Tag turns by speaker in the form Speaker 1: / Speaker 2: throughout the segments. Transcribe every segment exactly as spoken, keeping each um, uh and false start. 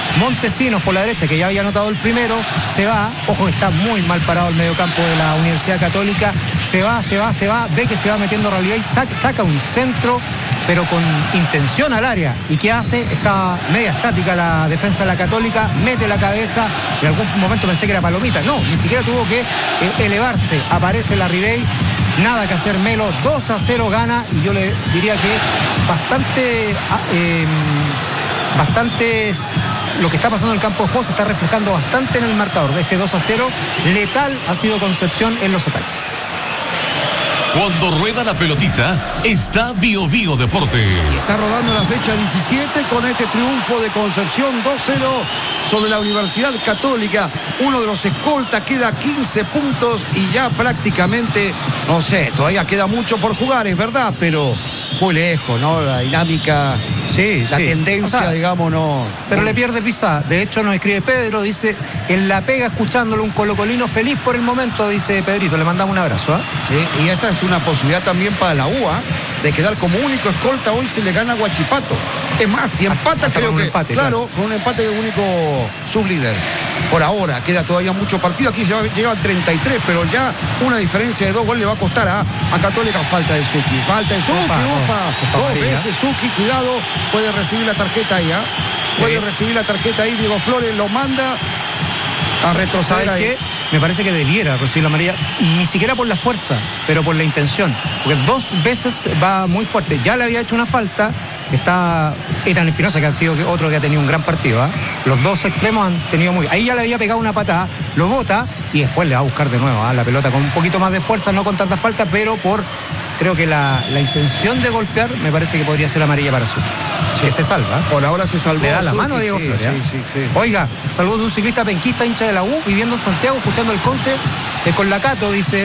Speaker 1: Montesinos por la derecha, que ya había anotado el primero, se va. Ojo que está muy mal parado el mediocampo de la Universidad Católica. Se va, se va, se va. Ve que se va metiendo Ralibey, saca, saca un centro, pero con intención al área. ¿Y qué hace? Está media estática la defensa de la Católica, mete la cabeza. En algún momento pensé que era palomita. No, ni siquiera tuvo que eh, elevarse. Aparece la Ribey. Nada que hacer Melo, dos a cero gana, y yo le diría que bastante, eh, bastante lo que está pasando en el campo de juego se está reflejando bastante en el marcador de este dos a cero. Letal ha sido Concepción en los ataques.
Speaker 2: Cuando rueda la pelotita, está Bio Bio Deportes.
Speaker 3: Está rodando la fecha diecisiete con este triunfo de Concepción dos cero sobre la Universidad Católica. Uno de los escoltas queda quince puntos y ya prácticamente, no sé, todavía queda mucho por jugar, es verdad, pero muy lejos, ¿no? La dinámica,
Speaker 1: sí,
Speaker 3: la
Speaker 1: sí.
Speaker 3: tendencia, o sea, digamos, no.
Speaker 1: Pero le pierde pisada. De hecho, nos escribe Pedro, dice, en la pega escuchándolo, un colocolino feliz por el momento, dice Pedrito. Le mandamos un abrazo, ¿eh?
Speaker 3: Sí, y esa es una posibilidad también para la U A, de quedar como único escolta. Hoy se le gana a Huachipato. Es más, si empata, hasta creo que, empate, claro, claro, con un empate de único sublíder. Por ahora, queda todavía mucho partido. Aquí llega al treinta y tres, pero ya una diferencia de dos goles le va a costar a, a Católica. Falta de Zucchi, falta de Zucchi, opa, opa, opa, dos veces Zucchi, cuidado, puede recibir la tarjeta ahí, ¿eh? Puede sí. recibir la tarjeta ahí, Diego Flores lo manda a retroceder ahí.
Speaker 1: ¿Qué? Me parece que debiera recibir la amarilla, ni siquiera por la fuerza, pero por la intención, porque dos veces va muy fuerte. Ya le había hecho una falta. Está Ethan Espinosa, que ha sido otro que ha tenido un gran partido, ¿eh? Los dos extremos han tenido muy... Ahí ya le había pegado una patada, lo bota y después le va a buscar de nuevo, ¿eh? La pelota con un poquito más de fuerza, no con tanta falta, pero por... Creo que la, la intención de golpear me parece que podría ser amarilla para Zucchi. Sí. Que se salva. ¿eh?
Speaker 3: Por ahora se salvó.
Speaker 1: Le da la mano a Diego
Speaker 3: sí,
Speaker 1: Flores. ¿eh?
Speaker 3: Sí, sí, sí.
Speaker 1: Oiga, saludos de un ciclista penquista, hincha de la U, viviendo en Santiago, escuchando el Conce eh, con la Cato, dice...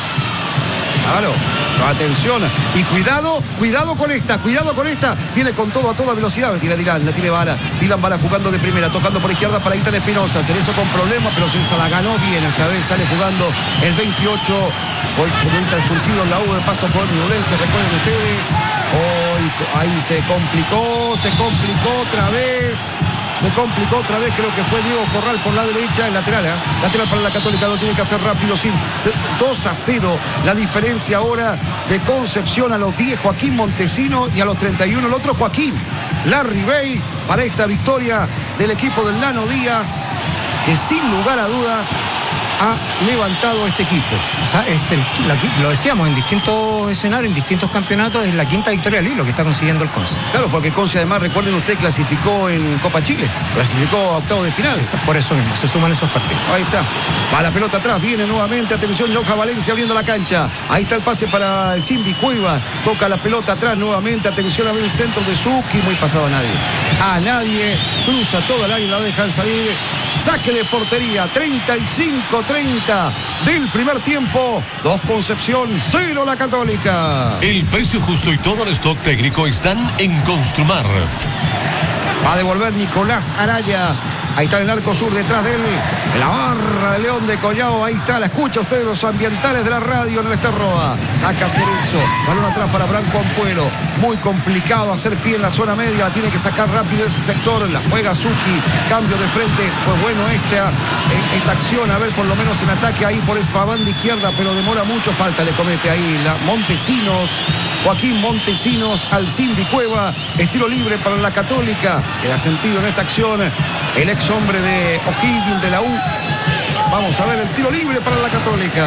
Speaker 3: Claro, atención, y cuidado, cuidado con esta, cuidado con esta, viene con todo a toda velocidad, la tira Dylan, la tiene Vara, Dylan Vara jugando de primera, tocando por izquierda para Ethan Espinosa, Cerezo con problemas, pero se la ganó bien, esta vez sale jugando el veintiocho, hoy futbolista surgido en la U de paso por Ñublense, recuerden ustedes, hoy ahí se complicó, se complicó otra vez. Se complicó otra vez, creo que fue Diego Corral por la derecha, el lateral, ¿eh? Lateral para la Católica, lo tiene que hacer rápido, sin dos a cero. La diferencia ahora de Concepción a los diez, Joaquín Montesinos, y a los treinta y uno, el otro Joaquín Larribey, para esta victoria del equipo del Nano Díaz, que sin lugar a dudas ha levantado este equipo.
Speaker 1: O sea, es el, la, lo decíamos, en distintos escenarios, en distintos campeonatos, es la quinta victoria del hilo que está consiguiendo el Conce.
Speaker 3: Claro, porque Conce además, recuerden ustedes, clasificó en Copa Chile, clasificó a octavos de final.
Speaker 1: Por eso mismo, se suman esos partidos.
Speaker 3: Ahí está, va la pelota atrás, viene nuevamente, atención, Joja Valencia abriendo la cancha, ahí está el pase para el Simbi Cueva, toca la pelota atrás nuevamente, atención a ver el centro de Zucchi, muy pasado a nadie, a nadie, cruza todo el área y la dejan salir. Saque de portería, treinta y cinco treinta del primer tiempo. dos Concepción, cero la Católica.
Speaker 2: El precio justo y todo el stock técnico están en Construmar.
Speaker 3: Va a devolver Nicolás Araya. Ahí está el arco sur detrás de él. En la barra de León de Collao. Ahí está, la escucha usted, los ambientales de la radio en el Esterroa. Saca Cerezo. Balón atrás para Branco Ampuero. Muy complicado hacer pie en la zona media. La tiene que sacar rápido ese sector. La juega Zucchi. Cambio de frente. Fue bueno esta, esta acción. A ver, por lo menos en ataque ahí por esa banda izquierda. Pero demora mucho. Falta le comete ahí la Montesinos. Joaquín Montesinos al Simbi Cueva. Estilo libre para la Católica. Queda sentido en esta acción el ex hombre de O'Higgins de la U. Vamos a ver el tiro libre para la Católica.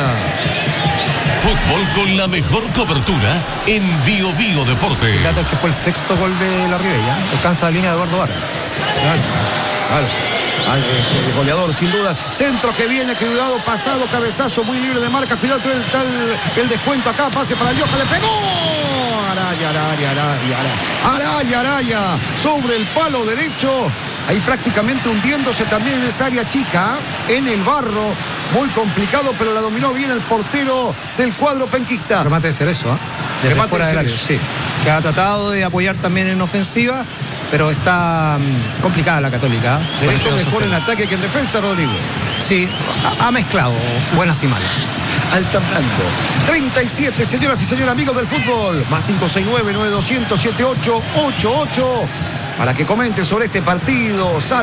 Speaker 2: Fútbol con la mejor cobertura en Bio Bio Deportes.
Speaker 1: El dato es que fue el sexto gol de la Ribella. Alcanza la línea de Eduardo Vargas.
Speaker 3: Claro, claro. Es el goleador, sin duda. Centro que viene, cuidado, pasado, cabezazo, muy libre de marca. Cuidado, el, tal, el descuento acá, pase para Lioja, le pegó. Araya, Araya, Araya, Araya. Araya, Araya, sobre el palo derecho. Ahí prácticamente hundiéndose también en esa área chica, en el barro. Muy complicado, pero la dominó bien el portero del cuadro penquista.
Speaker 1: Remate de Cerezo, ¿eh? Desde
Speaker 3: Remate
Speaker 1: fuera
Speaker 3: de
Speaker 1: del área, sí. Que ha tratado de apoyar también en ofensiva, pero está um, complicada la Católica. ¿eh?
Speaker 3: Cerezo mejor en ataque que en defensa, Rodrigo.
Speaker 1: Sí, ha, ha mezclado buenas y malas.
Speaker 3: Alternando. treinta y siete, señoras y señores, amigos del fútbol. Más cinco seis nueve, nueve dos cero, siete ocho ocho ocho. Para que comente sobre este partido.